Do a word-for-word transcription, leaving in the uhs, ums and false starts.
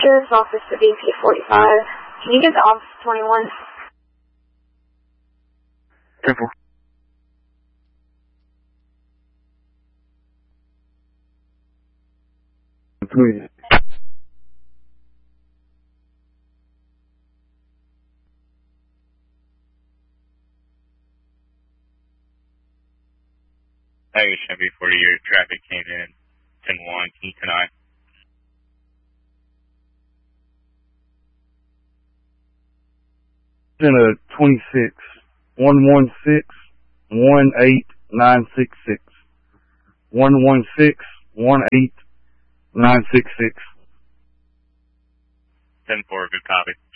This office to B P forty-five. Can you get to office twenty-one? Temple. Please. Hey, Chevy forty, your traffic came in ten one. Can you tonight? In a twenty-six, one one six, one eight nine six six, one one six, one eight nine six six. ten four, good copy.